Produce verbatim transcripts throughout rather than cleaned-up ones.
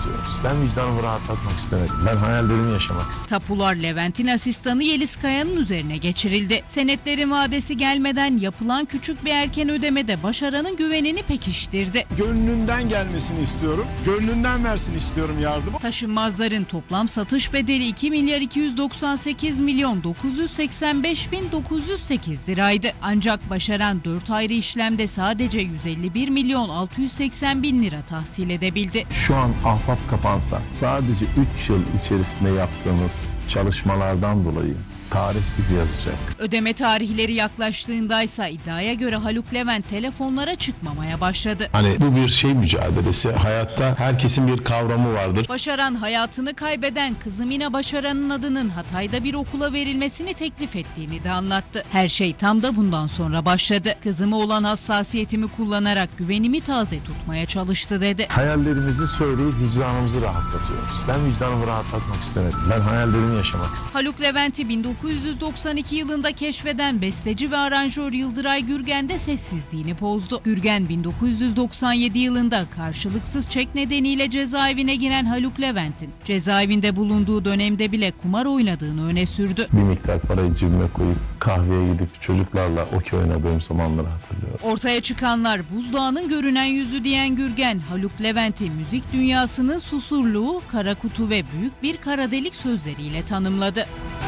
rahatlatıyoruz. Ben vicdanımı rahatlatmak istemedim. Ben hayallerimi yaşamak istedim. Tapular Levent'in asistanı Yeliz Kaya'nın üzerine geçirildi. Senetlerin vadesi gelmeden yapılan küçük bir erken ödemede Başaran'ın güvenini pekiştirdi. Gönlünden gelmesini istiyorum. Gönlünden versin istiyorum yardımı. Taşınmazların toplam satış bedeli iki milyar iki yüz doksan sekiz milyon dokuz yüz seksen beş bin dokuz yüz sekiz liraydı. Ancak Başaran dört ayrı işlemde sadece yüz elli bir milyon altı yüz seksen bin lira tahsil edebildi. Şu an ahbap kapansa sadece üç yıl içerisinde yaptığımız çalışmalardan dolayı tarih bizi yazacak. Ödeme tarihleri yaklaştığındaysa iddiaya göre Haluk Levent telefonlara çıkmamaya başladı. Hani bu bir şey mücadelesi. Hayatta herkesin bir kavramı vardır. Başaran hayatını kaybeden kızı Mina Başaran'ın adının Hatay'da bir okula verilmesini teklif ettiğini de anlattı. Her şey tam da bundan sonra başladı. Kızıma olan hassasiyetimi kullanarak güvenimi taze tutmaya çalıştı dedi. Hayallerimizi söyleyip vicdanımızı rahatlatıyoruz. Ben vicdanımı rahatlatmak istemedim. Ben hayallerimi yaşamak istedim. Haluk Levent'i bin dokuz yüz doksan iki yılında keşfeden besteci ve aranjör Yıldıray Gürgen de sessizliğini bozdu. Gürgen bin dokuz yüz doksan yedi yılında karşılıksız çek nedeniyle cezaevine giren Haluk Levent'in cezaevinde bulunduğu dönemde bile kumar oynadığını öne sürdü. Bir miktar parayı cebime koyup kahveye gidip çocuklarla okey oynadığım zamanları hatırlıyorum. Ortaya çıkanlar buzdağının görünen yüzü diyen Gürgen, Haluk Levent'i müzik dünyasının susurluğu, kara kutu ve büyük bir kara delik sözleriyle tanımladı.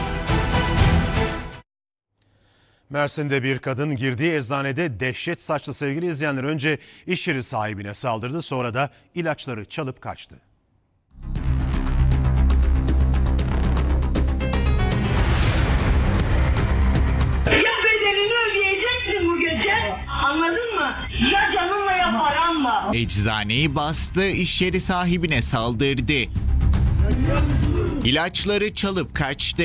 Mersin'de bir kadın girdiği eczanede dehşet saçlı sevgili izleyenler önce iş yeri sahibine saldırdı, sonra da ilaçları çalıp kaçtı. Ya bedelini ödeyeceksin bu gece, anladın mı? Ya canınla ya paranla. Eczaneyi bastı, iş yeri sahibine saldırdı. İlaçları çalıp kaçtı.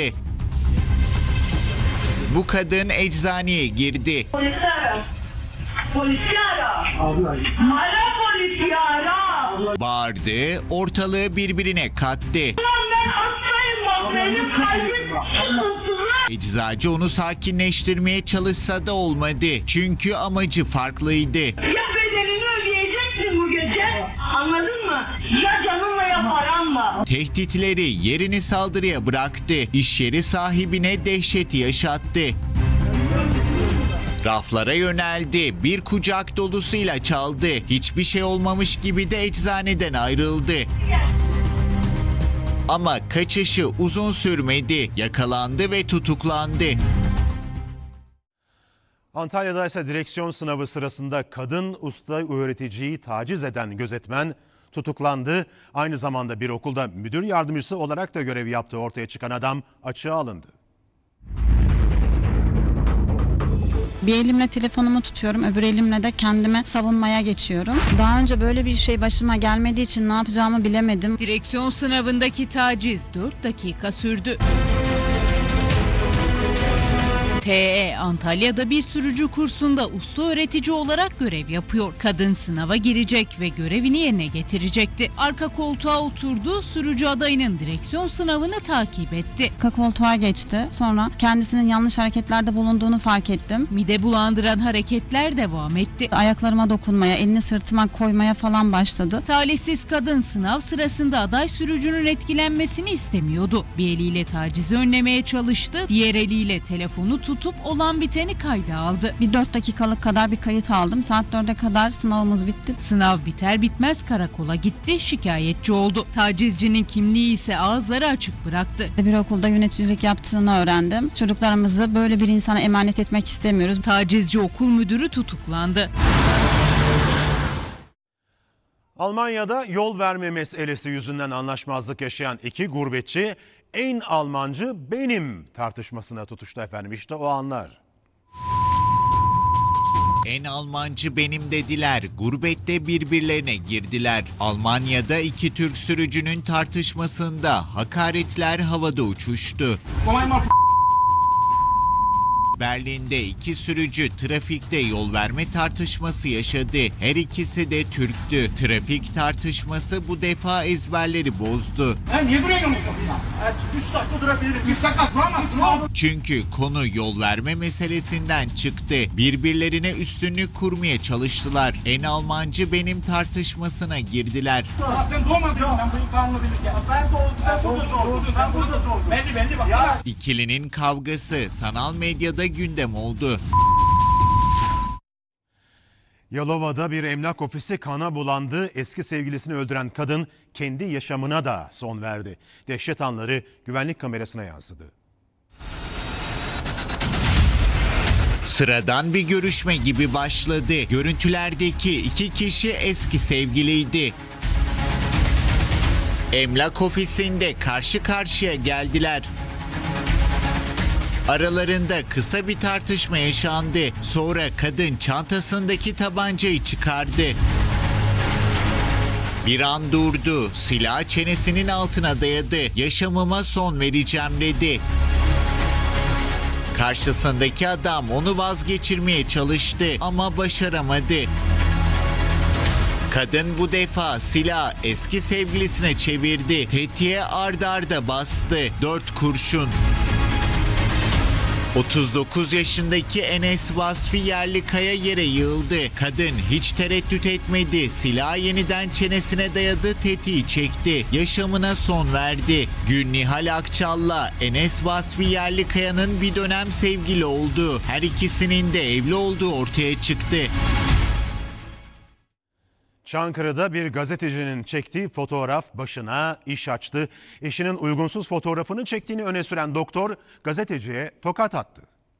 Bu kadın eczaneye girdi. Polisi ara. Polisi ara. Ara polisi ara. Bağırdı, ortalığı birbirine kattı. Lan ben hastayım bak, benim kalbim sıkıntılı. Eczacı onu sakinleştirmeye çalışsa da olmadı. Çünkü amacı farklıydı. Ya bedelini ödeyeceksin bu gece, anladın mı? Ya canınla ya paranla. Tehditleri yerini saldırıya bıraktı. İş yeri sahibine dehşeti yaşattı. Raflara yöneldi. Bir kucak dolusuyla çaldı. Hiçbir şey olmamış gibi de eczaneden ayrıldı. Ama kaçışı uzun sürmedi. Yakalandı ve tutuklandı. Antalya'da ise direksiyon sınavı sırasında kadın usta öğreticiyi taciz eden gözetmen tutuklandı. Aynı zamanda bir okulda müdür yardımcısı olarak da görev yaptığı ortaya çıkan adam açığa alındı. Bir elimle telefonumu tutuyorum, öbür elimle de kendime savunmaya geçiyorum. Daha önce böyle bir şey başıma gelmediği için ne yapacağımı bilemedim. Direksiyon sınavındaki taciz dört dakika sürdü. T E Antalya'da bir sürücü kursunda usta öğretici olarak görev yapıyor. Kadın sınava girecek ve görevini yerine getirecekti. Arka koltuğa oturdu, sürücü adayının direksiyon sınavını takip etti. Arka koltuğa geçti. Sonra kendisinin yanlış hareketlerde bulunduğunu fark ettim. Mide bulandıran hareketler devam etti. Ayaklarıma dokunmaya, elini sırtıma koymaya falan başladı. Talihsiz kadın sınav sırasında aday sürücünün etkilenmesini istemiyordu. Bir eliyle tacizi önlemeye çalıştı, diğer eliyle telefonu tutup olan biteni kayda aldı. Bir dört dakikalık kadar bir kayıt aldım. Saat dörde kadar sınavımız bitti. Sınav biter bitmez karakola gitti, şikayetçi oldu. Tacizcinin kimliği ise ağızları açık bıraktı. Bir okulda yöneticilik yaptığını öğrendim. Çocuklarımızı böyle bir insana emanet etmek istemiyoruz. Tacizci okul müdürü tutuklandı. Almanya'da yol verme meselesi yüzünden anlaşmazlık yaşayan iki gurbetçi en Almancı benim tartışmasına tutuştu efendim. İşte o anlar. En Almancı benim dediler. Gurbette birbirlerine girdiler. Almanya'da iki Türk sürücünün tartışmasında hakaretler havada uçuştu. Berlin'de iki sürücü trafikte yol verme tartışması yaşadı. Her ikisi de Türktü. Trafik tartışması bu defa ezberleri bozdu. Ha, niye duruyorsun kapıda? üç dakika durabilirim. üç dakika duramazsın oğlum. Çünkü konu yol verme meselesinden çıktı. Birbirlerine üstünlük kurmaya çalıştılar. En Almancı benim tartışmasına girdiler. Sen doğmadın. Ben bu kanunu bilirken. Ben doğdum. Ben burada doğdum. Ben burada doğdum. Belli belli bak. Ya. İkilinin kavgası sanal medyada gündem oldu. Yalova'da bir emlak ofisi kana bulandı. Eski sevgilisini öldüren kadın kendi yaşamına da son verdi. Dehşet anları güvenlik kamerasına yansıdı. Sıradan bir görüşme gibi başladı. Görüntülerdeki iki kişi eski sevgiliydi. Emlak ofisinde karşı karşıya geldiler. Aralarında kısa bir tartışma yaşandı. Sonra kadın çantasındaki tabancayı çıkardı. Bir an durdu. Silah çenesinin altına dayadı. Yaşamıma son vereceğim dedi. Karşısındaki adam onu vazgeçirmeye çalıştı ama başaramadı. Kadın bu defa silah eski sevgilisine çevirdi. Tetiğe ard arda bastı. Dört kurşun. otuz dokuz yaşındaki Enes Vasfi Yerlikaya yere yığıldı. Kadın hiç tereddüt etmedi. Silahı yeniden çenesine dayadı, tetiği çekti. Yaşamına son verdi. Gün Nihal Akçal'la Enes Vasfi Yerlikaya'nın bir dönem sevgili olduğu, her ikisinin de evli olduğu ortaya çıktı. Çankırı'da bir gazetecinin çektiği fotoğraf başına iş açtı. Eşinin uygunsuz fotoğrafını çektiğini öne süren doktor gazeteciye tokat attı.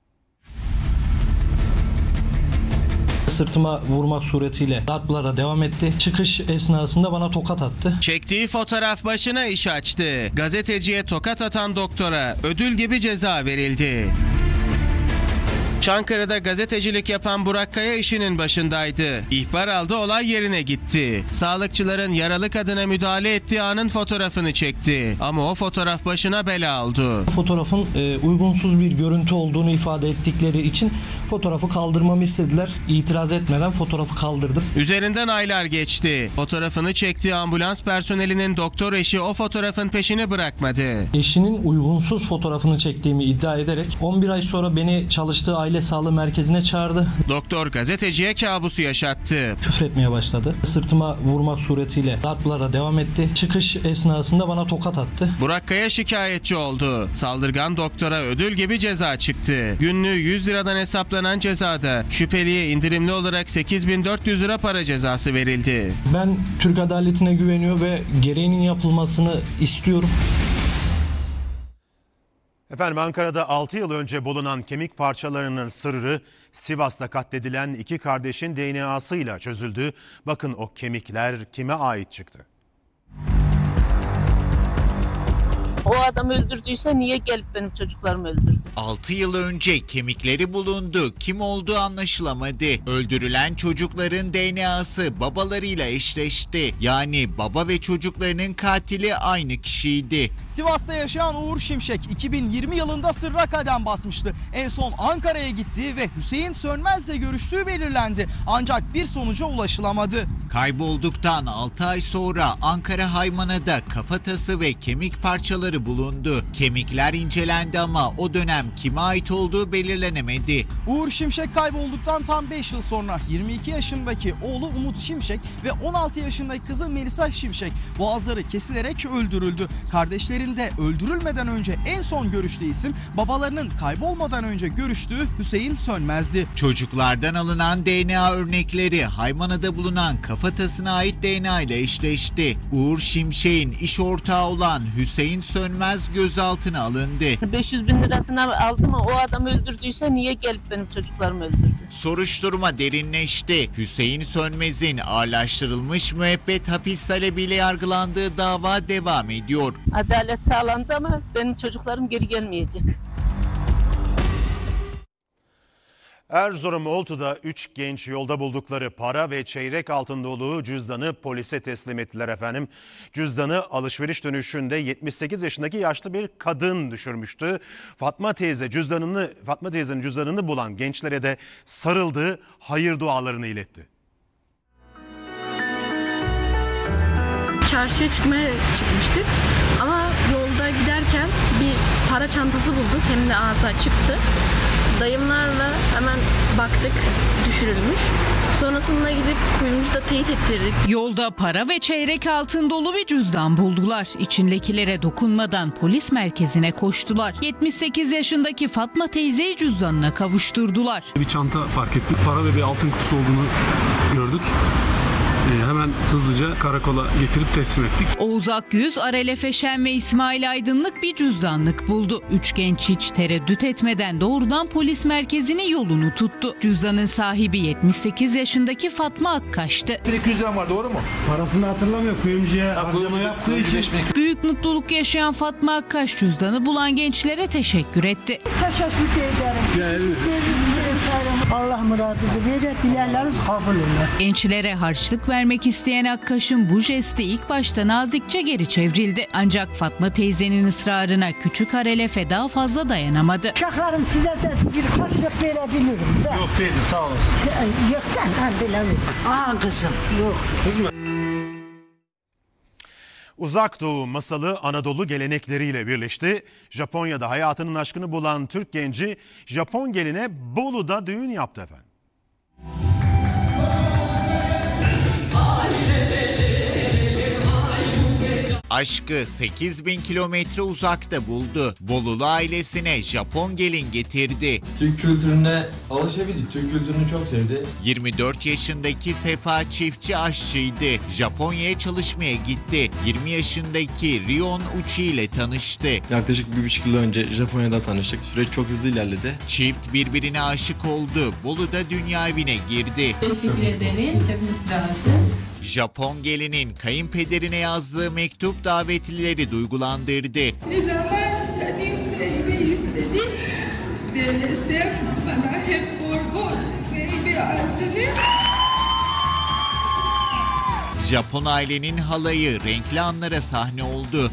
Sırtıma vurmak suretiyle darplara devam etti. Çıkış esnasında bana tokat attı. Çektiği fotoğraf başına iş açtı. Gazeteciye tokat atan doktora ödül gibi ceza verildi. Çankırı'da gazetecilik yapan Burak Kaya işinin başındaydı. İhbar aldı, olay yerine gitti. Sağlıkçıların yaralı kadına müdahale ettiği anın fotoğrafını çekti. Ama o fotoğraf başına bela oldu. Fotoğrafın e, uygunsuz bir görüntü olduğunu ifade ettikleri için fotoğrafı kaldırmamı istediler. İtiraz etmeden fotoğrafı kaldırdım. Üzerinden aylar geçti. Fotoğrafını çektiği ambulans personelinin doktor eşi o fotoğrafın peşini bırakmadı. Eşinin uygunsuz fotoğrafını çektiğimi iddia ederek on bir ay sonra beni çalıştığı aile sağlığı merkezine çağırdı. Doktor gazeteciye kabusu yaşattı. Küfretmeye başladı. Sırtıma vurmak suretiyle darplara devam etti. Çıkış esnasında bana tokat attı. Burak Kaya şikayetçi oldu. Saldırgan doktora ödül gibi ceza çıktı. Günlüğü yüz liradan hesaplanan cezada şüpheliye indirimli olarak sekiz bin dört yüz lira para cezası verildi. Ben Türk adaletine güveniyor ve gereğinin yapılmasını istiyorum. Efendim Ankara'da altı yıl önce bulunan kemik parçalarının sırrı Sivas'ta katledilen iki kardeşin D N A'sıyla çözüldü. Bakın o kemikler kime ait çıktı? O adam öldürdüyse niye gelip benim çocuklarımı öldürdü? altı yıl önce kemikleri bulundu. Kim olduğu anlaşılamadı. Öldürülen çocukların D N A'sı babalarıyla eşleşti. Yani baba ve çocuklarının katili aynı kişiydi. Sivas'ta yaşayan Uğur Şimşek iki bin yirmi yılında sırra kadem basmıştı. En son Ankara'ya gittiği ve Hüseyin Sönmez'le görüştüğü belirlendi. Ancak bir sonuca ulaşılamadı. Kaybolduktan altı ay sonra Ankara Haymana'da kafatası ve kemik parçaları bulundu. Kemikler incelendi ama o dönem kime ait olduğu belirlenemedi. Uğur Şimşek kaybolduktan tam beş yıl sonra yirmi iki yaşındaki oğlu Umut Şimşek ve on altı yaşındaki kızı Melisa Şimşek boğazları kesilerek öldürüldü. Kardeşlerin de öldürülmeden önce en son görüştüğü isim babalarının kaybolmadan önce görüştüğü Hüseyin Sönmez'di. Çocuklardan alınan D N A örnekleri Haymana'da bulunan kafatasına ait D N A ile eşleşti. Uğur Şimşek'in iş ortağı olan Hüseyin Sönmez gözaltına alındı. beş yüz bin lirasını aldı mı o adam öldürdüyse niye gelip benim çocuklarımı öldürdü? Soruşturma derinleşti. Hüseyin Sönmez'in ağırlaştırılmış müebbet hapis talebiyle yargılandığı dava devam ediyor. Adalet sağlandı ama benim çocuklarım geri gelmeyecek. Erzurum Oltu'da üç genç yolda buldukları para ve çeyrek altın dolu cüzdanı polise teslim ettiler efendim. Cüzdanı alışveriş dönüşünde yetmiş sekiz yaşındaki yaşlı bir kadın düşürmüştü. Fatma teyze cüzdanını Fatma teyzenin cüzdanını bulan gençlere de sarıldı, hayır dualarını iletti. Çarşıya çıkmaya çıkmıştık ama yolda giderken bir para çantası bulduk, hem de ağzı çıktı. Dayımlarla hemen baktık, düşürülmüş. Sonrasında gidip kuyumcuda teyit ettirdik. Yolda para ve çeyrek altın dolu bir cüzdan buldular. İçindekilere dokunmadan polis merkezine koştular. yetmiş sekiz yaşındaki Fatma teyzeyi cüzdanına kavuşturdular. Bir çanta fark ettik. Para ve bir altın kutusu olduğunu gördük. Ee, hemen hızlıca karakola getirip teslim ettik. Oğuz Akyüz, Arel Feşen ve İsmail Aydınlık bir cüzdanlık buldu. Üç genç hiç tereddüt etmeden doğrudan polis merkezine yolunu tuttu. Cüzdanın sahibi yetmiş sekiz yaşındaki Fatma Akkaş'tı. iki yüz lira var, doğru mu? Parasını hatırlamıyor, kuyumcuya harcama yaptığı için. Büyük mutluluk yaşayan Fatma Akkaş cüzdanı bulan gençlere teşekkür etti. Teşekkür ederim. Allah muradınızı verir, dilerleriniz kabul olur. Gençlere harçlık vermek isteyen Akkaş'ın bu jesti ilk başta nazikçe geri çevrildi. Ancak Fatma teyzenin ısrarına küçük Arel'e daha fazla dayanamadı. Uşaklarım, size de bir harçlık verebilirim. Yok teyze, sağ olasın. Yok sen, ben bilemiyorum. Aa kızım, yok. Kız mı? Uzak Doğu masalı Anadolu gelenekleriyle birleşti. Japonya'da hayatının aşkını bulan Türk genci Japon geline Bolu'da düğün yaptı efendim. Aşkı sekiz bin kilometre uzakta buldu. Bolulu ailesine Japon gelin getirdi. Türk kültürüne alışabildi. Türk kültürünü çok sevdi. yirmi dört yaşındaki Sefa çiftçi aşçıydı. Japonya'ya çalışmaya gitti. yirmi yaşındaki Rion Uchi ile tanıştı. Yaklaşık bir buçuk yıl önce Japonya'da tanıştık. Süreç çok hızlı ilerledi. Çift birbirine aşık oldu. Bolu'da dünya evine girdi. Teşekkür ederim. Çok mutlu oldum. Japon gelinin kayınpederine yazdığı mektup davetlileri duygulandırdı. Ne zaman canım baby istedi, desem bana hep bor bor baby adını. Japon ailenin halayı renkli anlara sahne oldu.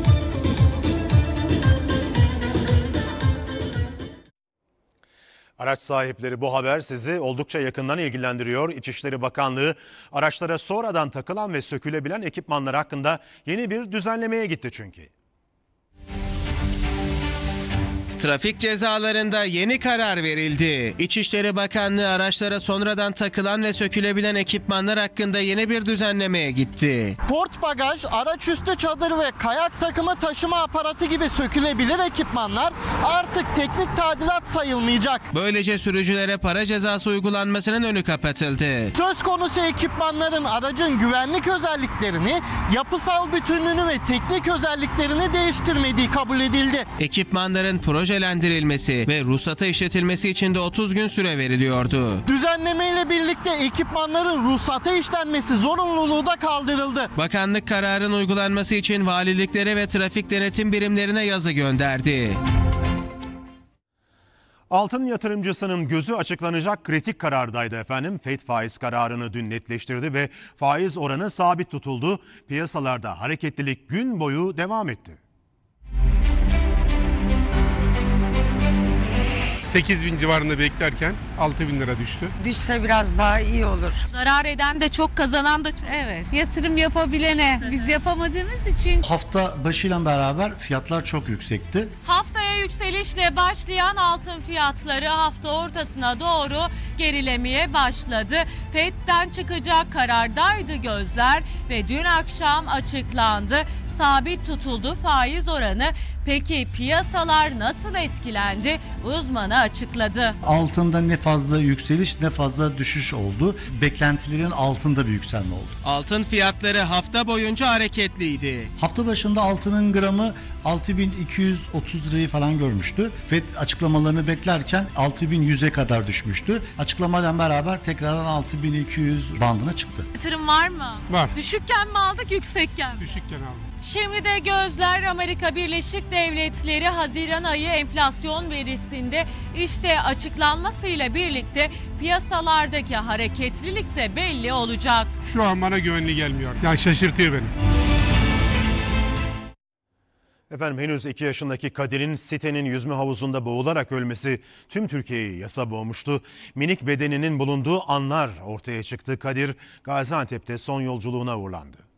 Araç sahipleri, bu haber sizi oldukça yakından ilgilendiriyor. İçişleri Bakanlığı araçlara sonradan takılan ve sökülebilen ekipmanlar hakkında yeni bir düzenlemeye gitti çünkü. Trafik cezalarında yeni karar verildi. İçişleri Bakanlığı araçlara sonradan takılan ve sökülebilen ekipmanlar hakkında yeni bir düzenlemeye gitti. Port bagaj, araç üstü çadır ve kayak takımı taşıma aparatı gibi sökülebilir ekipmanlar artık teknik tadilat sayılmayacak. Böylece sürücülere para cezası uygulanmasının önü kapatıldı. Söz konusu ekipmanların aracın güvenlik özelliklerini, yapısal bütünlüğünü ve teknik özelliklerini değiştirmediği kabul edildi. Ekipmanların projelendirilmesi ve ruhsata işletilmesi için de otuz gün süre veriliyordu. Düzenlemeyle birlikte ekipmanların ruhsata işlenmesi zorunluluğu da kaldırıldı. Bakanlık kararın uygulanması için valiliklere ve trafik denetim birimlerine yazı gönderdi. Altın yatırımcısının gözü açıklanacak kritik karardaydı efendim. F E D faiz kararını dün netleştirdi ve faiz oranı sabit tutuldu. Piyasalarda hareketlilik gün boyu devam etti. sekiz bin civarında beklerken altı bin lira düştü. Düşse biraz daha iyi olur. Zarar eden de çok, kazanan da çok. Evet, yatırım yapabilene biz yapamadığımız için. Hafta başıyla beraber fiyatlar çok yüksekti. Haftaya yükselişle başlayan altın fiyatları hafta ortasına doğru gerilemeye başladı. F E D'den çıkacak karardaydı gözler ve dün akşam açıklandı. Sabit tutuldu faiz oranı. Peki piyasalar nasıl etkilendi? Uzmanı açıkladı. Altında ne fazla yükseliş ne fazla düşüş oldu. Beklentilerin altında bir yükselme oldu. Altın fiyatları hafta boyunca hareketliydi. Hafta başında altının gramı altı bin iki yüz otuz lirayı falan görmüştü. F E D açıklamalarını beklerken altı bin yüze kadar düşmüştü. Açıklamadan beraber tekrardan altı bin iki yüz bandına çıktı. Yatırım var mı? Var. Düşükken mi aldık, yüksekken mi? Düşükken aldım. Şimdi de gözler Amerika Birleşik Devletleri Haziran ayı enflasyon verisinde İşte açıklanmasıyla birlikte piyasalardaki hareketlilik de belli olacak. Şu an bana güvenli gelmiyor. Yani şaşırtıyor beni. Efendim henüz iki yaşındaki Kadir'in sitenin yüzme havuzunda boğularak ölmesi tüm Türkiye'yi yasa boğmuştu. Minik bedeninin bulunduğu anlar ortaya çıktı. Kadir Gaziantep'te son yolculuğuna uğurlandı.